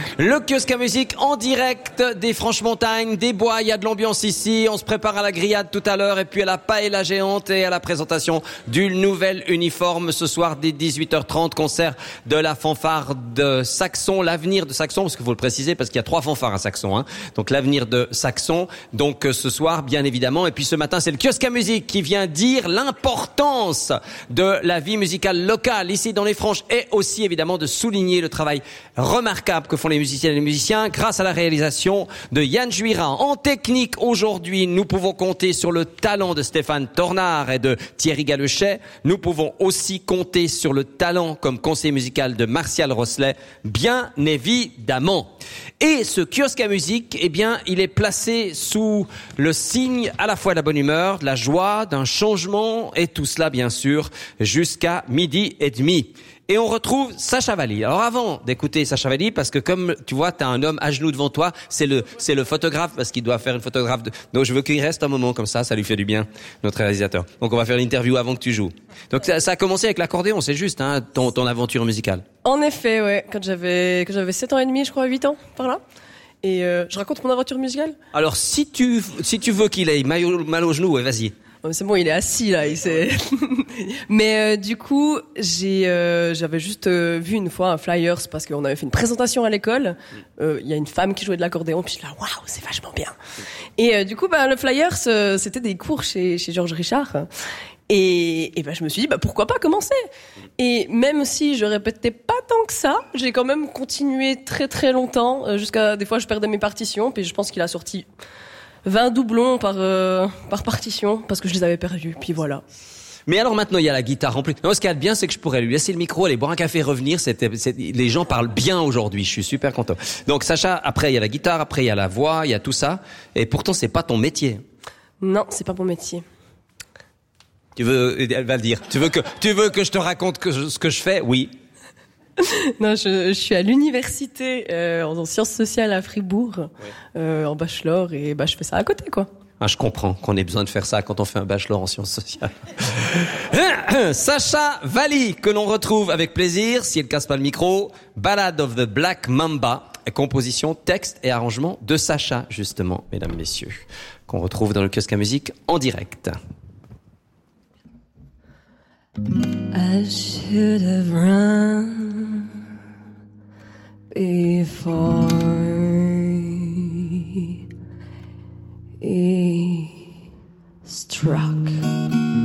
Le kiosque à musique en direct des Franches-Montagnes, des Bois. Il y a de l'ambiance ici. On se prépare à la grillade tout à l'heure et puis à la paella géante et à la présentation du nouvel uniforme ce soir dès 18h30. Concert de la fanfare de Saxon, l'avenir de Saxon, parce qu'il faut le préciser parce qu'il y a 3 fanfares à Saxon, hein. Donc l'avenir de Saxon. Donc ce soir, bien évidemment. Et puis ce matin, c'est le kiosque à musique qui vient dire l'importance de la vie musicale locale ici dans les Franches et aussi évidemment de souligner le travail remarquable que font les musiciennes et les musiciens grâce à la réalisation de Yann Juira. En technique, aujourd'hui, nous pouvons compter sur le talent de Stéphane Tornard et de Thierry Galechet. Nous pouvons aussi compter sur le talent comme conseiller musical de Martial Rosselet, bien évidemment. Et ce kiosque à musique, eh bien, il est placé sous le signe à la fois de la bonne humeur, de la joie, d'un changement et tout cela, bien sûr, jusqu'à 12h30. Et on retrouve Sacha Valli. Alors avant d'écouter Sacha Valli, parce que comme tu vois, t'as un homme à genoux devant toi, c'est le photographe, parce qu'il doit faire une photographe donc je veux qu'il reste un moment comme ça lui fait du bien, notre réalisateur. Donc on va faire l'interview avant que tu joues. Donc ça a commencé avec l'accordéon, c'est juste, hein, ton aventure musicale. En effet, ouais. Quand j'avais 7 ans et demi, je crois, 8 ans, par là. Et je raconte mon aventure musicale. Alors si tu veux qu'il ait mal au genou, ouais, vas-y. Oh, c'est bon, il est assis là. Mais du coup, j'avais juste vu une fois un flyers parce qu'on avait fait une présentation à l'école. Il y a une femme qui jouait de l'accordéon, puis je suis là, waouh, c'est vachement bien. Et du coup, le flyers, c'était des cours chez Georges Richard. Et je me suis dit, pourquoi pas commencer? Et même si je répétais pas tant que ça, j'ai quand même continué très très longtemps, jusqu'à des fois je perdais mes partitions, puis je pense qu'il a sorti 20 doublons par partition parce que je les avais perdus, puis voilà. Mais alors maintenant il y a la guitare en plus. Non, ce qu'il y a de bien, c'est que je pourrais lui laisser le micro, aller boire un café, revenir. Les gens parlent bien aujourd'hui. Je suis super content. Donc Sacha, après il y a la guitare, après il y a la voix, il y a tout ça. Et pourtant c'est pas ton métier. Non, c'est pas mon métier. Elle va le dire. Tu veux que je te raconte ce que je fais? Oui. Non, je suis à l'université en sciences sociales à Fribourg, en bachelor, et je fais ça à côté, quoi. Ah, je comprends qu'on ait besoin de faire ça quand on fait un bachelor en sciences sociales. Sacha Valli, que l'on retrouve avec plaisir, si elle casse pas le micro. Ballad of the Black Mamba, composition, texte et arrangement de Sacha, justement, mesdames, messieurs, qu'on retrouve dans le kiosque à musique en direct. I should have run before